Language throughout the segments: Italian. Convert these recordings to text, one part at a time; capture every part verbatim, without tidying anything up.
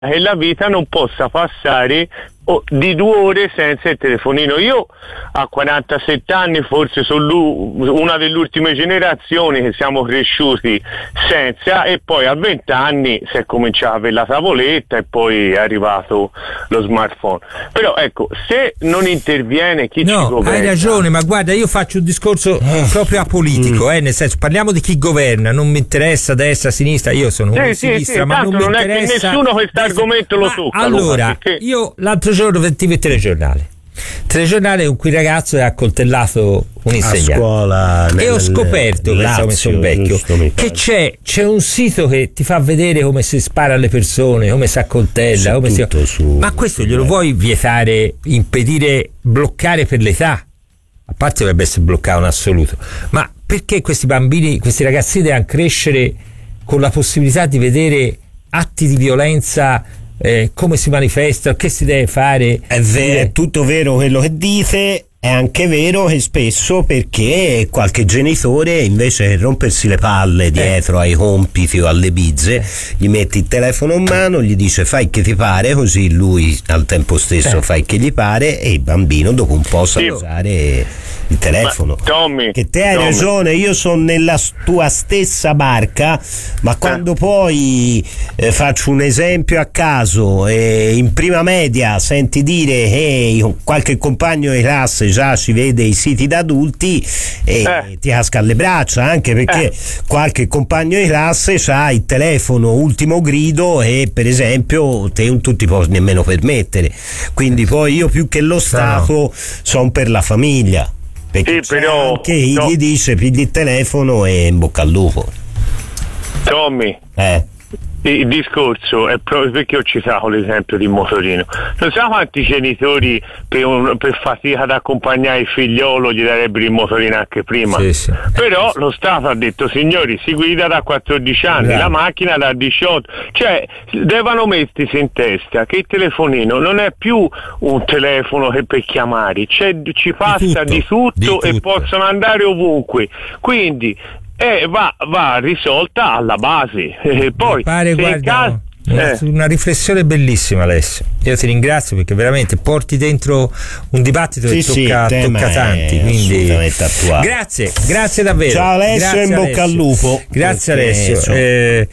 che la vita non possa passare di due ore senza il telefonino. Io a quarantasette anni forse sono una delle ultime generazioni che siamo cresciuti senza, e poi a venti anni si è cominciato per la tavoletta e poi è arrivato lo smartphone. Però ecco, se non interviene chi no, ci governa... hai ragione, ma guarda, io faccio un discorso proprio apolitico, eh, nel senso, parliamo di chi governa, non mi interessa destra, sinistra, io sono un sì, sinistra, sì, ma non, non mi è interessa che nessuno questo argomento lo tocca. Allora, Luca, perché... io l'altro giorno sentivo il telegiornale telegiornale con cui il ragazzo ha accoltellato un insegnante a scuola e ho scoperto, pensavo mi sono vecchio, che c'è, c'è un sito che ti fa vedere come si spara alle persone, come si accoltella, come si... su... ma questo glielo vuoi vietare, impedire, bloccare per l'età? A parte dovrebbe essere bloccato in assoluto, ma perché questi bambini, questi ragazzini devono crescere con la possibilità di vedere atti di violenza? Eh, come si manifesta, che si deve fare? È, vero, è tutto vero quello che dite, è anche vero che spesso, perché qualche genitore invece che rompersi le palle dietro eh. ai compiti o alle bizze, eh. gli metti il telefono in mano, gli dice fai che ti pare, così lui al tempo stesso eh. fai che gli pare, e il bambino dopo un po' sa usare il telefono. Ma, Tommy, che te hai Tommy. ragione, io sono nella tua stessa barca, ma quando eh. poi eh, faccio un esempio a caso e in prima media senti dire che qualche compagno di classe già ci vede i siti da adulti e eh. ti casca alle braccia, anche perché eh. qualche compagno di classe c'ha il telefono ultimo grido e per esempio te non tu ti puoi nemmeno permettere, quindi poi io più che lo Stato no. sono per la famiglia, perché sì, però anche chi no. gli dice pigli il telefono e in bocca al lupo. Tommy, eh il discorso è proprio perché ho citato l'esempio di motorino. Non so quanti genitori per, un, per fatica ad accompagnare il figliolo gli darebbero il motorino anche prima. Sì, sì. Però lo Stato ha detto signori, si guida da quattordici anni, yeah. la macchina da diciotto, cioè devono mettersi in testa che il telefonino non è più un telefono che per chiamare, cioè, ci passa di tutto, di tutto, di tutto e possono andare ovunque, quindi Eh, va, va risolta alla base. E poi pare, guarda, una, eh. una riflessione bellissima, Alessio. Io ti ringrazio perché veramente porti dentro un dibattito sì, che tocca, sì, tocca tanti. Quindi grazie, grazie davvero. Ciao Alessio, grazie, in bocca al lupo. Grazie Alessio. Eh,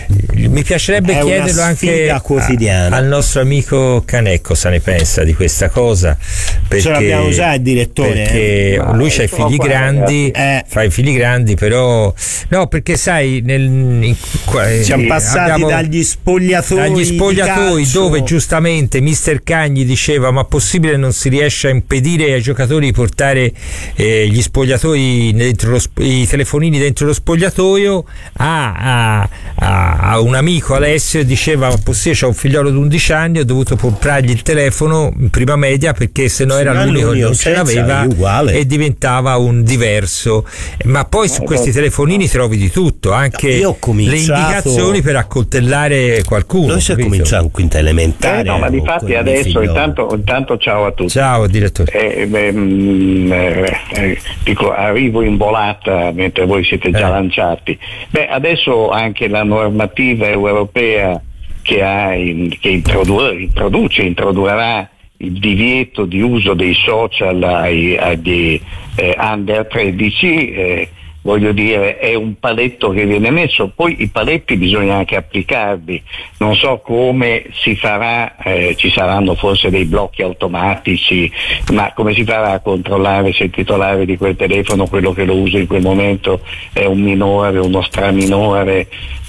mi piacerebbe chiederlo anche a, al nostro amico Caneco se ne pensa di questa cosa. Perché, ce l'abbiamo già il direttore. Perché eh? lui c'ha i figli qua, grandi, eh. fa i figli grandi, però no, perché sai, nel, in, siamo eh, passati dagli spogliatoi, dagli spogliatoi dove giustamente mister Cagni diceva ma possibile non si riesce a impedire ai giocatori di portare eh, gli spogliatoi dentro lo, i telefonini dentro lo spogliatoio, a, a, a, a un amico Alessio diceva ma possibile, c'ho un figliolo di undici anni, ho dovuto comprargli il telefono in prima media perché se no era l'unico che non ce l'aveva e diventava un diverso, ma poi su questi telefonini trovi di tutto, anche io le indicazioni per accoltellare qualcuno. Noi si comincia un quinta elementare. Eh, no, ma difatti adesso intanto, intanto ciao a tutti. Ciao direttore. Eh, beh, mh, eh, dico, arrivo in volata mentre voi siete già eh. lanciati. Beh, adesso anche la normativa europea che, ha in, che introdu- introduce, introdurrà il divieto di uso dei social ai, agli eh, under tredici, eh, voglio dire, è un paletto che viene messo, poi i paletti bisogna anche applicarli, non so come si farà, eh, ci saranno forse dei blocchi automatici, ma come si farà a controllare se il titolare di quel telefono, quello che lo usa in quel momento, è un minore, uno straminore,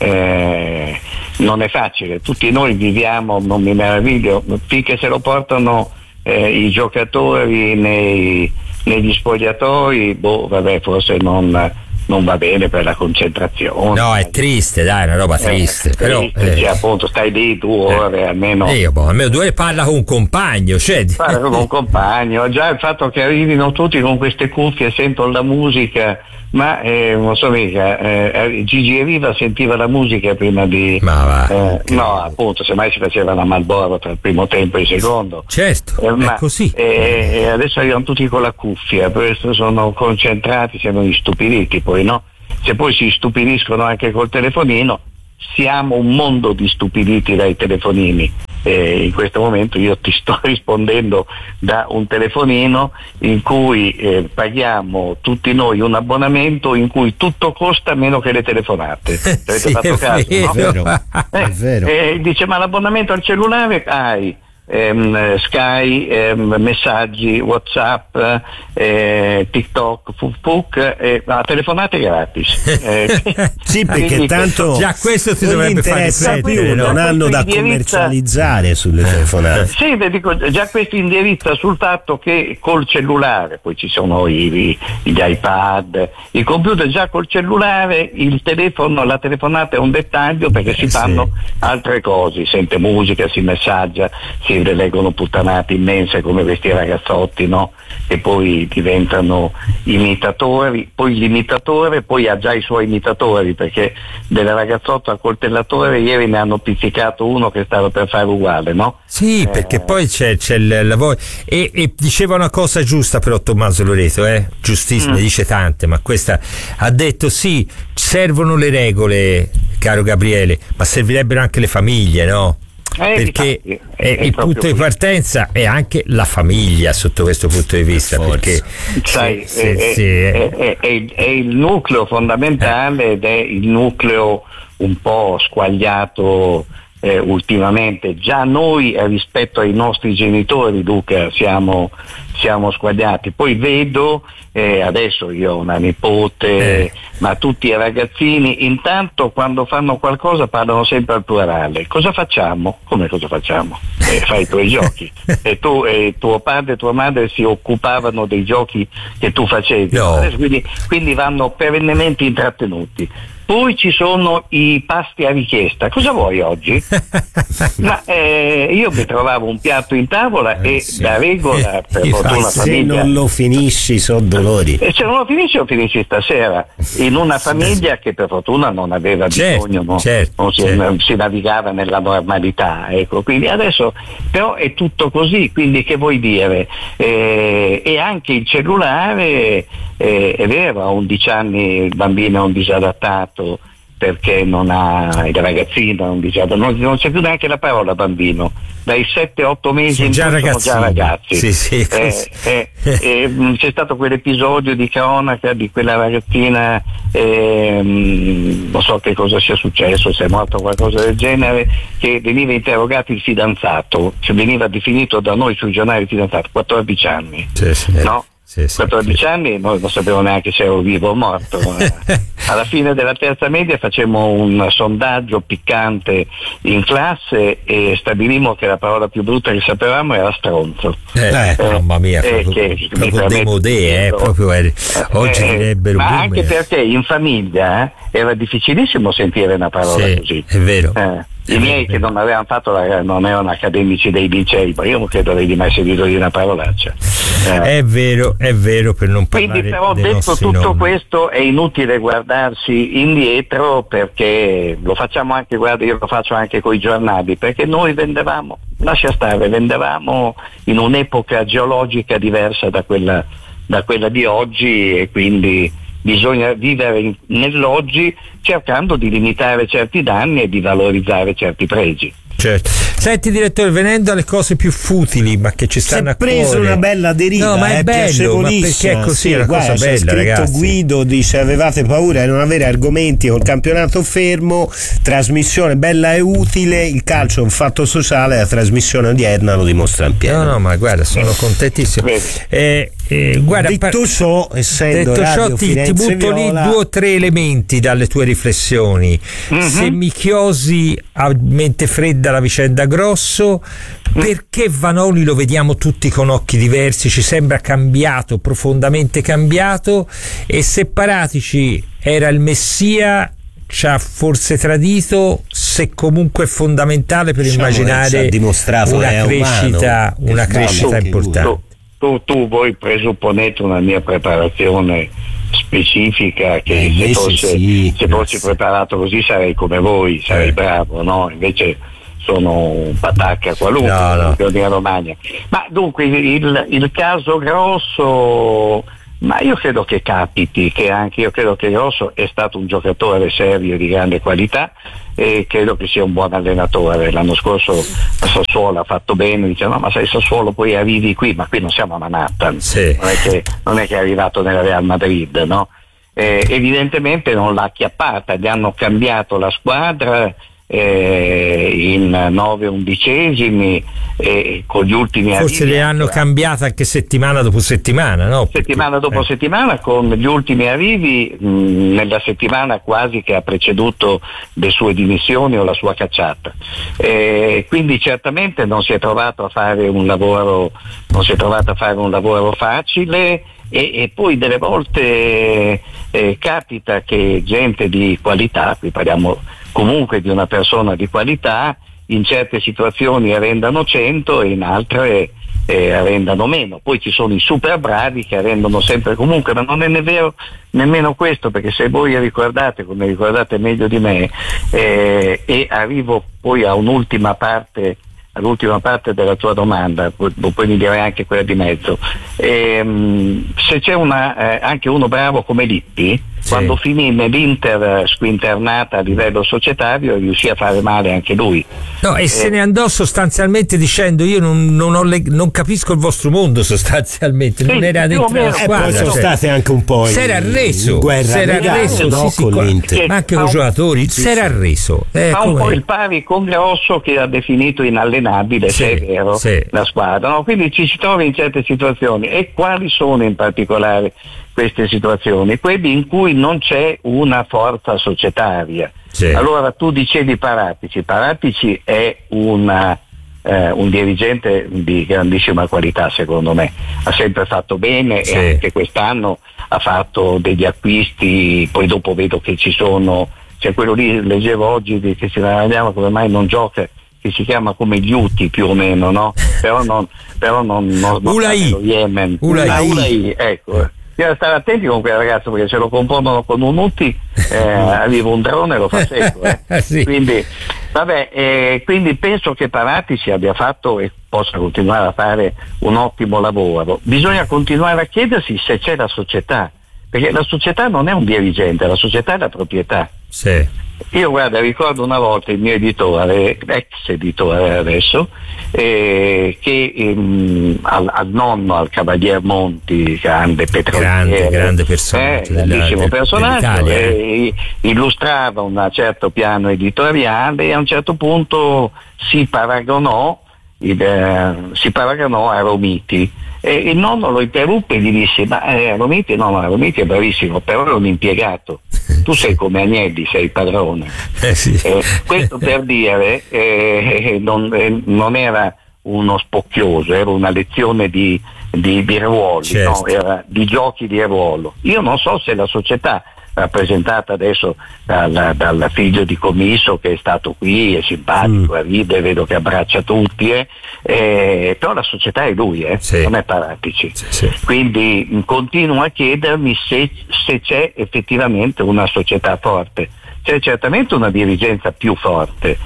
eh, non è facile, tutti noi viviamo, non mi meraviglio, finché se lo portano eh, i giocatori nei, negli spogliatoi, boh, vabbè, forse non... non va bene per la concentrazione. No, è triste, dai, è una roba triste. Eh, però triste, eh, cioè, appunto stai lì due ore eh, almeno. Io, boh, almeno due ore parla con un compagno, cioè. Parla con un compagno, già il fatto che arrivino tutti con queste cuffie, sentono la musica, ma eh, non so mica, eh, Gigi Riva sentiva la musica prima di. Ma va. Eh, no, appunto, semmai si faceva la Marlboro tra il primo tempo e il secondo. Certo, eh, ma, è così. Eh, e adesso arrivano tutti con la cuffia, per questo sono concentrati, sembrano istupiditi poi, no? Se poi si stupidiscono anche col telefonino, siamo un mondo di stupiditi dai telefonini. Eh, in questo momento io ti sto rispondendo da un telefonino in cui eh, paghiamo tutti noi un abbonamento in cui tutto costa meno che le telefonate. Avete sì, fatto è caso, vero, no? È vero, Eh, è vero. eh, dice ma l'abbonamento al cellulare hai ehm, Sky, ehm, messaggi, WhatsApp, eh, TikTok, Facebook, eh, ma telefonate gratis. Eh, Sì, perché quindi tanto Già questo ti non gli dovrebbe fare interessa riflettere, più, no? non hanno da Questo indirizza- commercializzare sulle telefonate. Sì, vi dico, già questo indirizza sul fatto che col cellulare, poi ci sono i, gli iPad, i computer, già col cellulare il telefono, la telefonata è un dettaglio perché si Eh, fanno sì. altre cose, si sente musica, si messaggia, si leggono puttanate immense come questi ragazzotti, no? Che poi diventano imitatori, poi l'imitatore poi ha già i suoi imitatori, perché del ragazzotto al coltellatore ieri ne hanno pizzicato uno che stava per fare uguale, no? Sì, Eh, perché poi c'è, c'è il lavoro. E, e diceva una cosa giusta però Tommaso Loreto, eh? Giustissima, Mm. dice tante, ma questa ha detto sì, servono le regole, caro Gabriele, ma servirebbero anche le famiglie, no? Eh, Perché infatti, è è il proprio punto di così. partenza è anche la famiglia sotto questo punto di vista, forza. perché Sai, se- è, se- se- è- è- è il- è il nucleo fondamentale ed è il nucleo un po' squagliato eh, ultimamente. Già noi eh, rispetto ai nostri genitori, Luca, siamo, siamo squagliati. Poi vedo, eh, adesso io ho una nipote, Eh. ma tutti i ragazzini intanto quando fanno qualcosa parlano sempre al plurale. Cosa facciamo? Come cosa facciamo? Eh, fai i tuoi giochi. E tu e tuo padre e tua madre si occupavano dei giochi che tu facevi. No. Adesso quindi, quindi vanno perennemente intrattenuti. Poi ci sono i pasti a richiesta. Cosa vuoi oggi? Ma eh, io mi trovavo un piatto in tavola Eh, e sì. da regola, per I fortuna pasti. Se famiglia. non lo finisci sono dolori. E se non lo finisci, lo finisci stasera in una famiglia che per fortuna non aveva Certo, bisogno, no? certo, non si, certo. si navigava nella normalità, ecco. Quindi adesso però è tutto così, quindi che vuoi dire? Eh, e anche il cellulare, eh, è vero, a undici anni il bambino è un disadattato perché non ha, il ragazzino è un disadattato, non, non c'è più neanche la parola bambino, dai sette otto mesi Sono in già poi sono già ragazzini. ragazzi. Sì, sì, Eh, così. eh, eh, mh, c'è stato quell'episodio di cronaca di quella ragazzina, ehm, non so che cosa sia successo, se è morto o qualcosa del genere, che veniva interrogato il fidanzato, cioè veniva definito da noi sui giornali il fidanzato, quattordici anni, Sì, sì. no? Sì, sì, quattordici sì. anni, noi non sapevamo neanche se ero vivo o morto. Alla fine della terza media facemmo un sondaggio piccante in classe e stabilimmo che la parola più brutta che sapevamo era stronzo. Eh, Eh, mamma mia, eh, proprio, che- mi proprio permetto demodé, di eh, dirlo. proprio eh, oggi Eh, direbbero ma boomer. anche perché in famiglia eh, era difficilissimo sentire una parola Sì, così. è vero. Eh, È I vero, miei è che vero. non avevano fatto la, non erano accademici dei licei, ma io non credo avrei mai sentito di una parolaccia. Eh. È vero, è vero, per non parlare Quindi però dei detto nostri tutto nonni. questo è inutile guardarsi indietro, perché lo facciamo anche, guarda, io lo faccio anche con i giornali, perché noi vendevamo, lascia stare, vendevamo in un'epoca geologica diversa da quella, da quella di oggi, e quindi bisogna vivere in- nell'oggi cercando di limitare certi danni e di valorizzare certi pregi. Certo. Senti direttore, venendo alle cose più futili ma che ci Si stanno è a preso cuore. una bella deriva, No, ma è è bello, ma piacevolissima. perché è così, Sì, è una guarda, cosa c'è bella, scritto ragazzi. Guido dice avevate paura di non avere argomenti col campionato fermo, trasmissione bella e utile, il calcio è un fatto sociale, la trasmissione odierna lo dimostra in pieno. No, no, ma guarda, sono contentissimo. Vedi. Eh, eh, guarda, Detto par- ciò, essendo detto ciò, Radio ti, ti Firenze butto lì Viola, due o tre elementi dalle tue riflessioni. Mhm. Se mi chiosi a mente fredda la vicenda Grosso, perché Vanoli lo vediamo tutti con occhi diversi, ci sembra cambiato, profondamente cambiato, e se Paratici era il messia ci ha forse tradito, se comunque è fondamentale per Diciamo che ci immaginare ha dimostrato una che è crescita, umano, una che crescita sbaglia. importante. Tu, tu, tu voi presupponete una mia preparazione specifica, che Eh, se invece fosse, sì, se fossi grazie. preparato così sarei come voi, sarei Eh. bravo, no? Invece sono un patacca qualunque, No, no. campione di Romagna. Ma dunque il, il caso Grosso ma io credo che capiti, che anche io credo che Grosso è stato un giocatore serio di grande qualità e credo che sia un buon allenatore. L'anno scorso a Sassuolo ha fatto bene, dice no ma sai Sassuolo poi arrivi qui, ma qui non siamo a Manhattan, sì. non, è che, non è che è arrivato nella Real Madrid, no? Eh, evidentemente non l'ha acchiappata, gli hanno cambiato la squadra eh, in nove undicesimi e con gli ultimi forse arrivi le hanno cambiate anche settimana dopo settimana, no? settimana dopo eh. settimana, con gli ultimi arrivi mh, nella settimana quasi che ha preceduto le sue dimissioni o la sua cacciata, eh, quindi certamente non si è trovato a fare un lavoro non si è trovato a fare un lavoro facile. E, e poi delle volte eh, capita che gente di qualità, qui parliamo comunque di una persona di qualità, in certe situazioni arrendano cento e in altre eh, arrendano meno. Poi ci sono i super bravi che arrendono sempre comunque, ma non è ne vero nemmeno questo, perché se voi ricordate, come ricordate meglio di me, eh, e arrivo poi a un'ultima parte all'ultima parte della tua domanda, poi, poi mi direi anche quella di mezzo. Ehm, se c'è una, eh, anche uno bravo come Lippi, sì. Quando finì nell'Inter squinternata a livello societario riuscì a fare male anche lui. No, e eh, se ne andò sostanzialmente dicendo io non, non, ho le, non capisco il vostro mondo sostanzialmente, non sì, era dentro la squadra. E poi sono cioè, state anche un po' si era arreso, in guerra si era legale, arreso, no, sì, sì, con con, l'Inter. ma anche con i giocatori, si era arreso. Eh, fa un com'è? po' il pari con Grosso che ha definito inallenabile, sì, se è vero, sì. la squadra, no? Quindi ci si trova in certe situazioni. E quali sono in particolare queste situazioni? Quelli in cui non c'è una forza societaria. Sì. Allora tu dicevi Paratici, Paratici è una, eh, un dirigente di grandissima qualità secondo me, ha sempre fatto bene, sì. E anche quest'anno ha fatto degli acquisti, poi dopo vedo che ci sono, c'è quello lì, leggevo oggi di, che ci ragioniamo come mai non gioca, che si chiama come Ghiuti più o meno, no? Però non, però non, non, non Ulai. lo Yemen. Ulai. Ulai, ecco. Bisogna stare attenti con quel ragazzo perché se lo compongono con un Uti eh, arriva un drone e lo fa secco. Eh. Sì. Quindi, vabbè, eh, quindi penso che Paratici abbia fatto e possa continuare a fare un ottimo lavoro. Bisogna continuare a chiedersi se c'è la società, perché la società non è un dirigente, la società è la proprietà. Sì. Io guarda, ricordo una volta il mio editore, ex editore adesso, eh, che ehm, al, al nonno, al Cavalier Monti, grande petroliere, grande, grande personaggio, eh, grandissimo del, personaggio, eh. eh, illustrava un certo piano editoriale e a un certo punto si paragonò, il, eh, si paragonò a Romiti. E il nonno lo interruppe e gli disse ma eh, Romiti no, ma Romiti è bravissimo, però è un impiegato, tu sei come Agnelli, sei il padrone. Eh sì. eh, questo per dire eh, non, eh, non era uno spocchioso, era una lezione di, di, di ruoli, certo. No? Era di giochi di ruolo. Io non so se la società rappresentata adesso dal, dal figlio di Commisso che è stato qui, è simpatico, mm. ride, vedo che abbraccia tutti, eh. Eh, però la società è lui, eh, sì. non è Paratici. Sì, sì. Quindi mh, continuo a chiedermi se, se c'è effettivamente una società forte. C'è certamente una dirigenza più forte,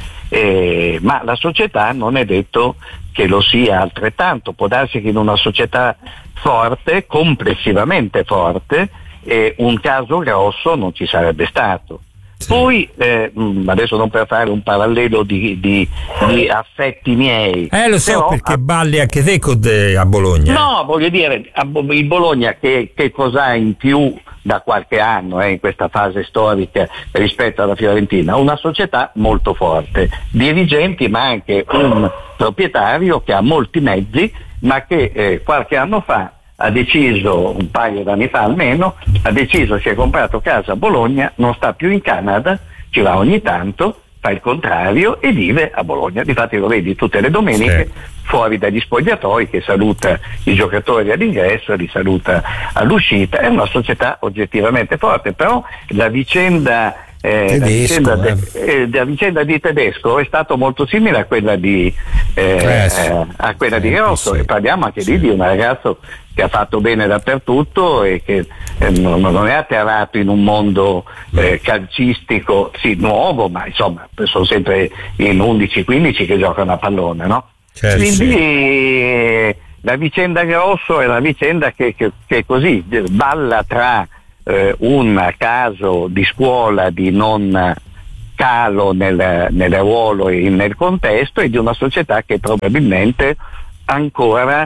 eh, ma la società non è detto che lo sia altrettanto. Può darsi che in una società forte, complessivamente forte, Eh, un caso grosso non ci sarebbe stato. Sì. Poi eh, adesso non per fare un parallelo di, di, di affetti miei, eh lo so, però, perché a, balli anche te con de, a Bologna. No, voglio dire, a, il Bologna che, che cos'ha in più da qualche anno eh, in questa fase storica rispetto alla Fiorentina? Una società molto forte, dirigenti ma anche un proprietario che ha molti mezzi ma che eh, qualche anno fa ha deciso, un paio d'anni fa almeno, ha deciso, si è comprato casa a Bologna, non sta più in Canada, ci va ogni tanto, fa il contrario e vive a Bologna. Difatti lo vedi tutte le domeniche, sì. Fuori dagli spogliatoi, che saluta i giocatori all'ingresso, li saluta all'uscita. È una società oggettivamente forte, però la vicenda Eh, Tedesco, la, vicenda eh. de, eh, la vicenda di Tedesco è stata molto simile a quella di eh, eh, sì. eh, a quella sì, di Grosso, sì. e parliamo anche sì. lì di un ragazzo che ha fatto bene dappertutto e che eh, non, non è atterrato in un mondo eh, calcistico sì nuovo, ma insomma sono sempre in undici quindici che giocano a pallone, no? Certo, quindi sì. eh, la vicenda Grosso è una vicenda che, che, che così balla tra eh, un caso di scuola di non calo nel, nel ruolo e nel contesto, e di una società che probabilmente ancora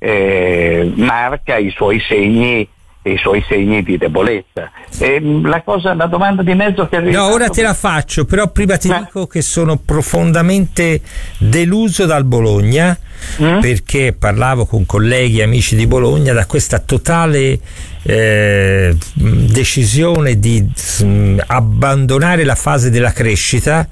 eh, marca i suoi segni i suoi segni di debolezza. E la cosa, la domanda di mezzo che no, ora te la faccio, però prima ti eh? dico che sono profondamente deluso dal Bologna, mm? perché parlavo con colleghi e amici di Bologna, da questa totale eh, decisione di mh, abbandonare la fase della crescita.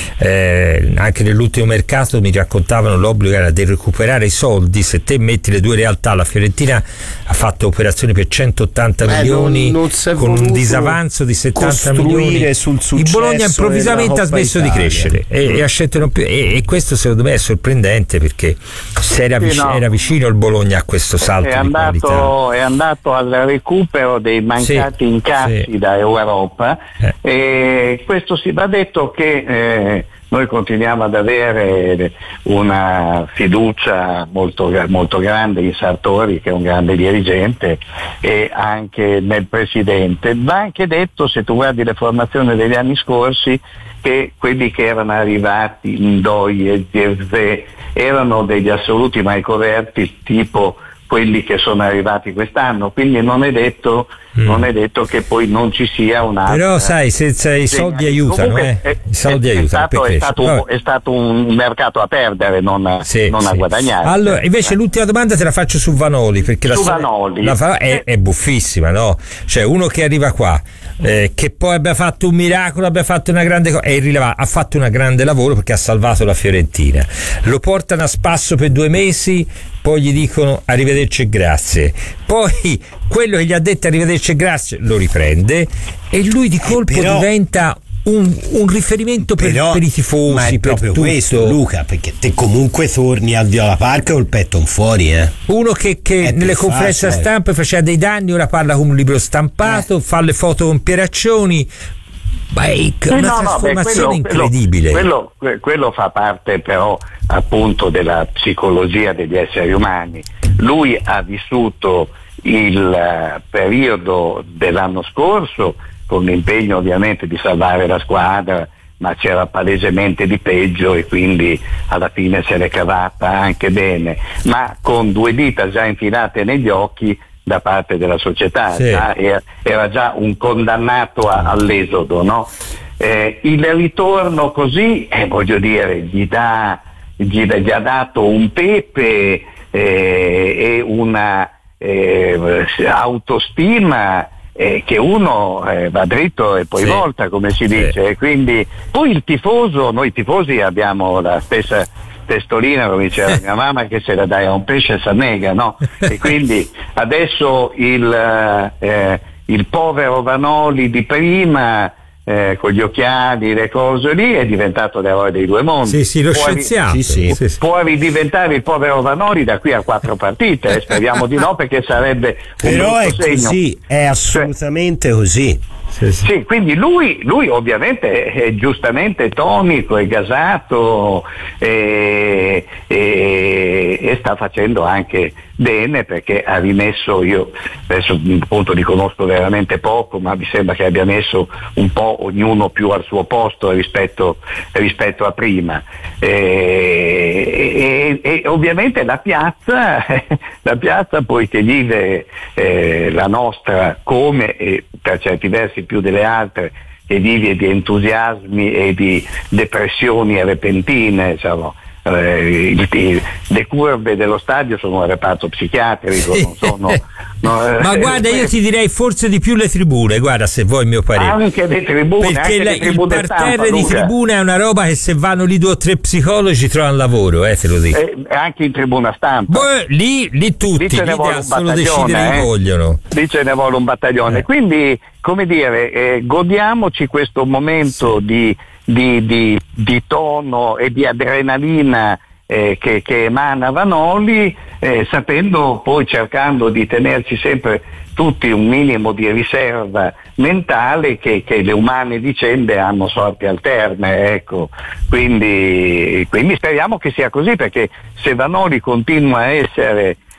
Eh, anche nell'ultimo mercato mi raccontavano l'obbligo era di recuperare i soldi. Se te metti le due realtà, la Fiorentina ha fatto operazioni per centottanta eh, milioni non, non con un disavanzo di settanta milioni. Sul il Bologna improvvisamente ha smesso Italia. di crescere e, e, ha scelto non più, e, e questo secondo me è sorprendente, perché se era, vic- sì, no. era vicino il Bologna a questo salto è di andato, qualità. È andato al recupero dei mancati sì, incassi sì. da Europa eh. e questo si va detto che eh, noi continuiamo ad avere una fiducia molto, molto grande in Sartori, che è un grande dirigente, e anche nel presidente. Va anche detto, se tu guardi le formazioni degli anni scorsi, che quelli che erano arrivati, Ndoi e Zirze, erano degli assoluti mai coperti, tipo quelli che sono arrivati quest'anno, quindi non è detto mm. non è detto che poi non ci sia una. Però sai, senza i soldi aiutano, eh? è, i soldi è, aiutano. È stato, è, stato, è stato un mercato a perdere, non, sì, non sì. a guadagnare. Allora, invece eh. l'ultima domanda te la faccio su Vanoli, perché su la Vanoli. La fa, è, è buffissima, no? Cioè, uno che arriva qua, eh, che poi abbia fatto un miracolo, abbia fatto una grande cosa, è irrilevante. Ha fatto un grande lavoro perché ha salvato la Fiorentina. Lo portano a spasso per due mesi, poi gli dicono arrivederci e grazie, poi quello che gli ha detto arrivederci e grazie lo riprende e lui di colpo però, diventa un, un riferimento per, però, per i tifosi, ma è per proprio tutto. Questo, Luca, perché te comunque torni al Viola Park col petto fuori, eh. Uno che, che nelle conferenze stampa faceva dei danni, ora parla con un libro stampato, eh. fa le foto con Pieraccioni. Beh, una no, trasformazione no, beh, quello, incredibile. Quello, quello, quello fa parte però appunto della psicologia degli esseri umani. Lui ha vissuto il uh, periodo dell'anno scorso con l'impegno ovviamente di salvare la squadra, ma c'era palesemente di peggio e quindi alla fine se l'è cavata anche bene, ma con due dita già infilate negli occhi da parte della società, sì. già, era già un condannato a, all'esodo, no? Eh, il ritorno così, eh, voglio dire, gli, dà, gli, gli ha dato un pepe eh, e una eh, autostima eh, che uno eh, va dritto e poi sì. volta, come si dice, sì. e quindi poi il tifoso, noi tifosi abbiamo la stessa testolina, come diceva mia mamma, che se la dai a un pesce s'annega, no? E quindi adesso il, eh, il povero Vanoli di prima, eh, con gli occhiali, le cose lì, è diventato l'eroe dei due mondi. Sì, sì, lo può scienziato. Ri- sì, sì, sì. Può ridiventare il povero Vanoli da qui a quattro partite, eh, speriamo di no, perché sarebbe un però è segno. Così, è assolutamente cioè, così. Sì, sì. sì, quindi lui, lui ovviamente è giustamente tonico e gasato e, e, e sta facendo anche bene, perché ha rimesso, io adesso appunto li conosco veramente poco, ma mi sembra che abbia messo un po' ognuno più al suo posto rispetto, rispetto a prima e, e, e ovviamente la piazza la piazza poi che vive eh, la nostra come e per certi versi più delle altre, che vive di entusiasmi e di depressioni repentine, diciamo. Eh, le curve dello stadio sono un reparto psichiatrico, non sono, no, ma guarda, io ti direi forse di più le tribune, guarda, se vuoi il mio parere, anche le tribune, perché anche la, le tribune il parterre stampa, di Luca. tribune è una roba che se vanno lì due o tre psicologi trovano lavoro, eh, te lo dico. Eh, anche in tribuna stampa. Beh, lì, lì tutti, lì, lì devono solo decidere chi eh. vogliono. Lì ce ne vuole un battaglione, eh. quindi come dire, eh, godiamoci questo momento sì. di Di, di, di tono e di adrenalina eh, che, che emana Vanoli, eh, sapendo poi, cercando di tenerci sempre tutti un minimo di riserva mentale, che, che le umane vicende hanno sorti alterne, ecco. Quindi, quindi speriamo che sia così, perché se Vanoli continua a essere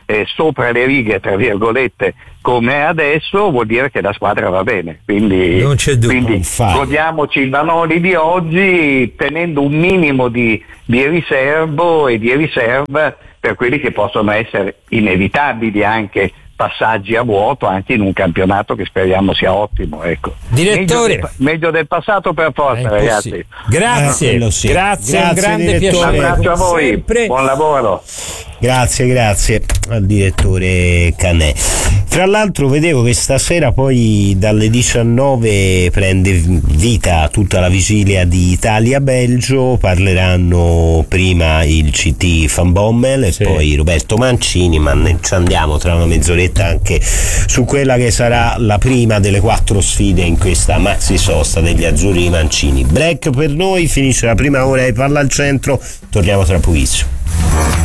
eh, sopra le righe, tra virgolette, come è adesso, vuol dire che la squadra va bene. Quindi, non c'è dubbio, quindi godiamoci il Vanoli di oggi tenendo un minimo di, di riservo e di riserva per quelli che possono essere inevitabili anche passaggi a vuoto anche in un campionato che speriamo sia ottimo, ecco. Direttore, meglio del, meglio del passato per forza, ragazzi. Grazie, eh, sì. grazie, grazie, un grande piacere. Un abbraccio a voi, sempre. Buon lavoro. Grazie, grazie al direttore Canè. Fra l'altro vedevo che stasera poi dalle diciannove prende vita tutta la vigilia di Italia-Belgio, parleranno prima il C T Van Bommel e sì. poi Roberto Mancini, ma ne ci andiamo tra una mezz'oretta anche su quella che sarà la prima delle quattro sfide in questa maxi sosta degli azzurri Mancini. Break per noi, finisce la prima ora di Palla al Centro, torniamo tra pochissimo.